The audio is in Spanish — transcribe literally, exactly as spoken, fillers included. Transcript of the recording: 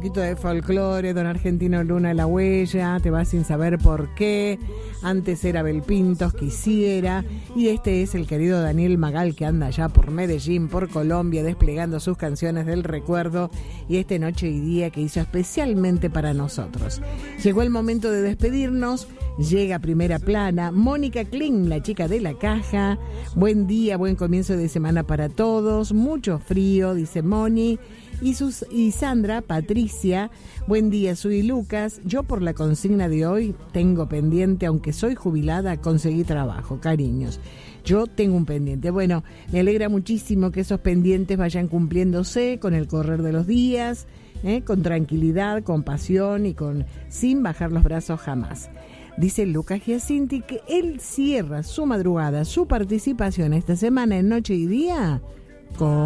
poquito de folclore, don Argentino Luna La Huella, te vas sin saber por qué, antes era Belpintos, quisiera, y este es el querido Daniel Magal que anda allá por Medellín, por Colombia, desplegando sus canciones del recuerdo y este Noche y Día que hizo especialmente para nosotros. Llegó el momento de despedirnos, llega a Primera Plana, Mónica Kling, la chica de la caja, buen día, buen comienzo de semana para todos, mucho frío, dice Moni. Y, sus, y Sandra, Patricia, buen día, soy Lucas. Yo por la consigna de hoy tengo pendiente, aunque soy jubilada, conseguí trabajo, cariños. Yo tengo un pendiente. Bueno, me alegra muchísimo que esos pendientes vayan cumpliéndose con el correr de los días, ¿eh? Con tranquilidad, con pasión y con sin bajar los brazos jamás. Dice Lucas Giacinti que él cierra su madrugada, su participación esta semana en Noche y Día con